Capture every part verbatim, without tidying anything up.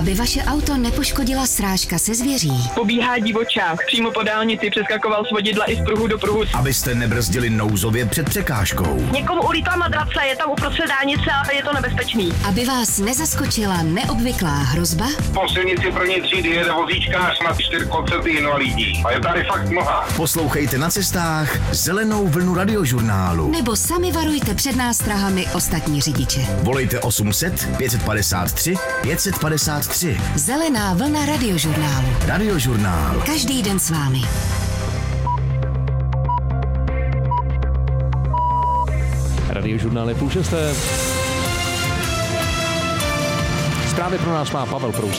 Aby vaše auto nepoškodila srážka se zvěří. Pobíhá divočák, přímo po dálnici přeskakoval z vodidla i z pruhu do pruhu. Abyste nebrzdili nouzově před překážkou. Někomu ulítla madrace, je tam uprostřed dálnice a je to nebezpečný. Aby vás nezaskočila neobvyklá hrozba. Po silnici první třídy jede vozíčkář na čtyřkolce invalidní. A je tady fakt mnoha. Poslouchejte na cestách Zelenou vlnu radiožurnálu. Nebo sami varujte před nástrahami ostatní řidiče. Volejte osm set pět padesát tři pět padesát tři. Zelená vlna radiožurnálu. Radiožurnál. Každý den s vámi. Radiožurnál je půl šesté. Zprávy pro nás má Pavel Prouza.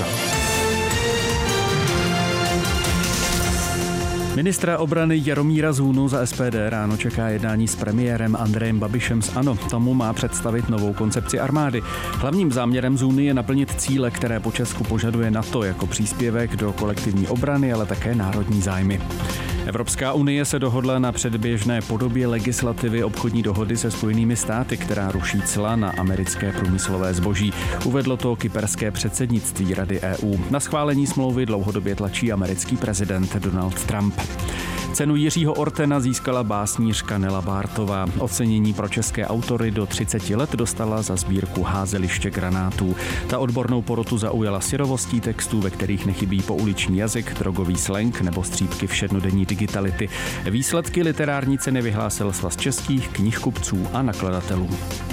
Ministra obrany Jaromíra Zůnu za S P D ráno čeká jednání s premiérem Andrejem Babišem z ANO. Tomu má představit novou koncepci armády. Hlavním záměrem Zůny je naplnit cíle, které po Česku požaduje NATO jako příspěvek do kolektivní obrany, ale také národní zájmy. Evropská unie se dohodla na předběžné podobě legislativy obchodní dohody se Spojenými státy, která ruší cla na americké průmyslové zboží. Uvedlo to kyperské předsednictví Rady E U. Na schválení smlouvy dlouhodobě tlačí americký prezident Donald Trump. Cenu Jiřího Ortena získala básnířka Nela Bártová. Ocenění pro české autory do třiceti let dostala za sbírku Házeliště granátů. Ta odbornou porotu zaujala syrovostí textů, ve kterých nechybí pouliční jazyk, drogový slang nebo střípky všednodenní digitality. Výsledky literární ceny vyhlásil Svaz českých knihkupců a nakladatelů.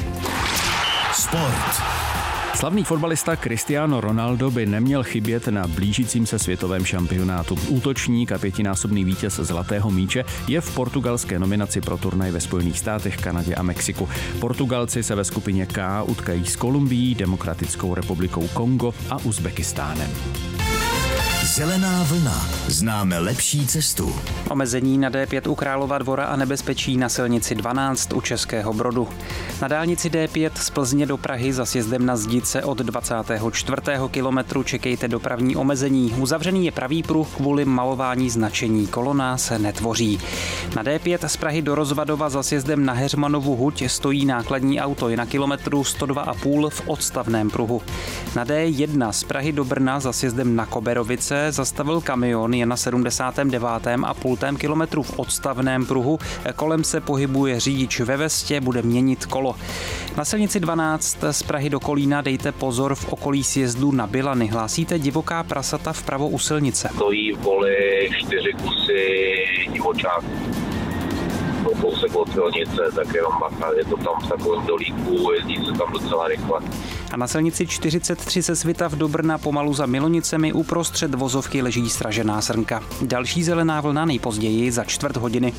Sport. Slavný fotbalista Cristiano Ronaldo by neměl chybět na blížícím se světovém šampionátu. Útočník a pětinásobný vítěz Zlatého míče je v portugalské nominaci pro turnaj ve Spojených státech, Kanadě a Mexiku. Portugalci se ve skupině K utkají s Kolumbií, Demokratickou republikou Kongo a Uzbekistánem. Zelená vlna. Známe lepší cestu. Omezení na D pět u Králova Dvora a nebezpečí na silnici dvanáct u Českého Brodu. Na dálnici D pět z Plzně do Prahy za sjezdem na Zdice od dvacátého čtvrtého kilometru čekejte dopravní omezení. Uzavřený je pravý pruh kvůli malování značení. Kolona se netvoří. Na D pět z Prahy do Rozvadova za sjezdem na Heřmanovu huť stojí nákladní auto. Je na kilometru sto dva a půl v odstavném pruhu. Na D jedna z Prahy do Brna za sjezdem na Koberovice zastavil kamion, je na sedmdesátém devátém a půltém kilometru v odstavném pruhu. Kolem se pohybuje řidič ve vestě, bude měnit kolo. Na silnici dvanáct z Prahy do Kolína dejte pozor v okolí sjezdu na Bilany. Hlásíte divoká prasata vpravo u silnice. Stojí v poli čtyři kusy divočáků. Kousek od silnice, tak jenom bacha, je to tam v takovém dolíku, jezdí se tam docela rychle. A na silnici čtyřicet tři se Svitav do Brna pomalu za Milonicemi uprostřed vozovky leží stražená srnka. Další zelená vlna nejpozději za čtvrt hodiny.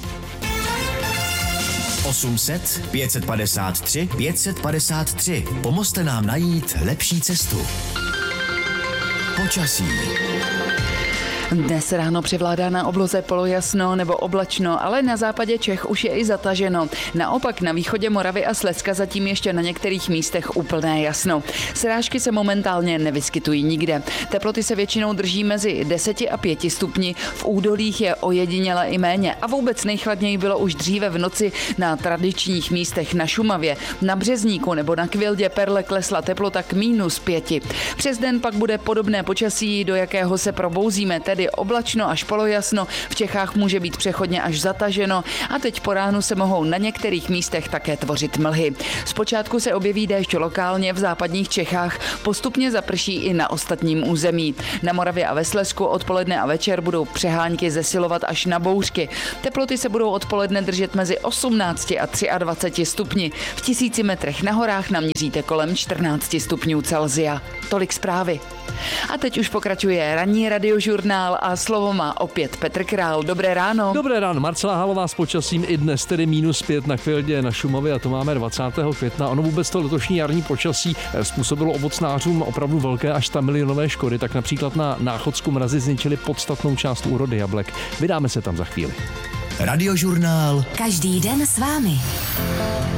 osm set pět padesát tři pět padesát tři. Pomozte nám najít lepší cestu. Počasí. Dnes ráno převládá na obloze polojasno nebo oblačno, ale na západě Čech už je i zataženo. Naopak na východě Moravy a Slezska zatím ještě na některých místech úplné jasno. Srážky se momentálně nevyskytují nikde. Teploty se většinou drží mezi deseti a pěti stupni, v údolích je ojediněle i méně a vůbec nejchladněji bylo už dříve v noci na tradičních místech na Šumavě. Na Březníku nebo na Kvildě Perle klesla teplota k mínus pěti. Přes den pak bude podobné počasí, do jakého se probouzíme, tedy oblačno až polojasno, v Čechách může být přechodně až zataženo a teď po ránu se mohou na některých místech také tvořit mlhy. Zpočátku se objeví déšť lokálně v západních Čechách, postupně zaprší i na ostatním území. Na Moravě a ve Slezsku odpoledne a večer budou přehánky zesilovat až na bouřky. Teploty se budou odpoledne držet mezi osmnácti a dvaceti třemi stupni. V tisíci metrech na horách naměříte kolem čtrnácti stupňů Celsia. Tolik zprávy. A teď už pokračuje ranní radiožurnál a slovo má opět Petr Král. Dobré ráno. Dobré ráno, Marcela Halová s počasím i dnes tedy mínus pět na Kvildě na Šumavě a to máme dvacátého května. Ono vůbec to letošní jarní počasí způsobilo ovocnářům opravdu velké až sto milionové škody, tak například na Náchodsku mrazy zničili podstatnou část úrody jablek. Vydáme se tam za chvíli. Radiožurnál. Každý den s vámi.